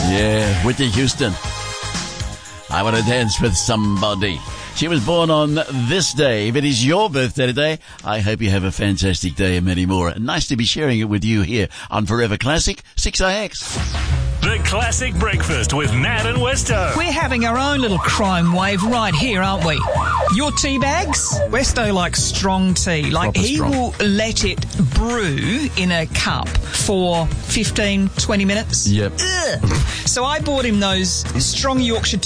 Yeah, Whitney Houston. I want to dance with somebody. She was born on this day. If it is your birthday today, I hope you have a fantastic day and many more. Nice to be sharing it with you here on Forever Classic 6IX. The Classic Breakfast with Nat and Westo. We're having our own little crime wave right here, aren't we? Your tea bags? Westo likes strong tea. Like, he will let it brew in a cup for 15, 20 minutes. Yep. Ugh. So I bought him those strong Yorkshire